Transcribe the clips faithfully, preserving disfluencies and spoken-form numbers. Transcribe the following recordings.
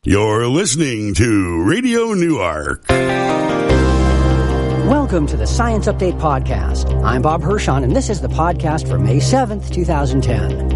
You're listening to Radio Newark. Welcome to the Science Update Podcast. I'm Bob Hirschon, and this is the podcast for May seventh, twenty ten.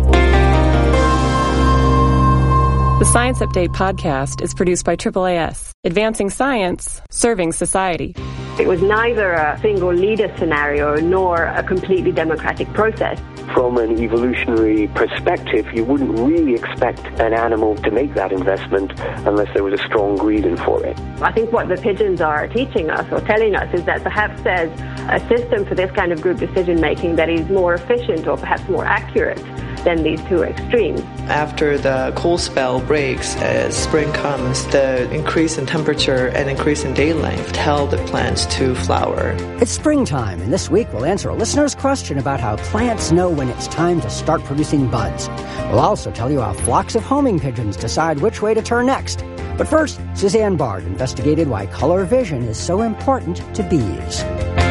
The Science Update Podcast is produced by triple A S, advancing science, serving society. It was neither a single leader scenario nor a completely democratic process. From an evolutionary perspective, you wouldn't really expect an animal to make that investment unless there was a strong reason for it. I think what the pigeons are teaching us or telling us is that perhaps there's a system for this kind of group decision-making that is more efficient or perhaps more accurate than these two extremes. After the cool spell breaks, as spring comes, the increase in temperature and increase in day length tell the plants to flower. It's springtime, and this week we'll answer a listener's question about how plants know when it's time to start producing buds. We'll also tell you how flocks of homing pigeons decide which way to turn next. But first, Suzanne Bard investigated why color vision is so important to bees.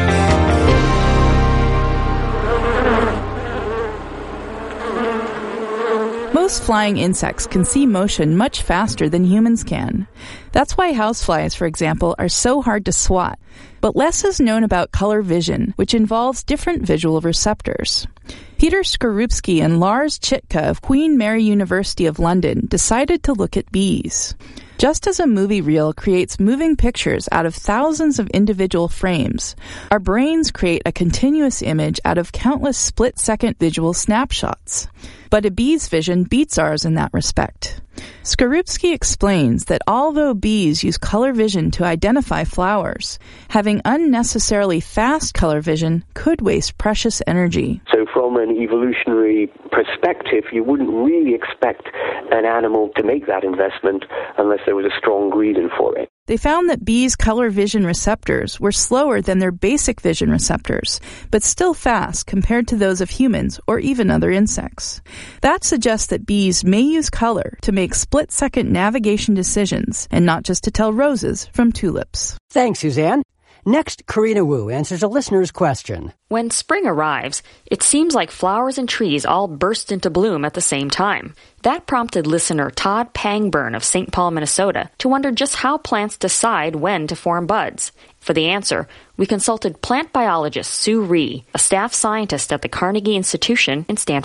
Most flying insects can see motion much faster than humans can. That's why houseflies, for example, are so hard to swat. But less is known about color vision, which involves different visual receptors. Peter Skorupski and Lars Chitka of Queen Mary University of London decided to look at bees. Just as a movie reel creates moving pictures out of thousands of individual frames, our brains create a continuous image out of countless split-second visual snapshots. But a bee's vision beats ours in that respect. Skorupski explains that although bees use color vision to identify flowers, having unnecessarily fast color vision could waste precious energy. So from an evolutionary perspective, you wouldn't really expect an animal to make that investment unless there was a strong reason for it. They found that bees' color vision receptors were slower than their basic vision receptors, but still fast compared to those of humans or even other insects. That suggests that bees may use color to make split-second navigation decisions and not just to tell roses from tulips. Thanks, Suzanne. Next, Karina Wu answers a listener's question. When spring arrives, it seems like flowers and trees all burst into bloom at the same time. That prompted listener Todd Pangburn of Saint Paul, Minnesota, to wonder just how plants decide when to form buds. For the answer, we consulted plant biologist Sue Rhee, a staff scientist at the Carnegie Institution in Stanford.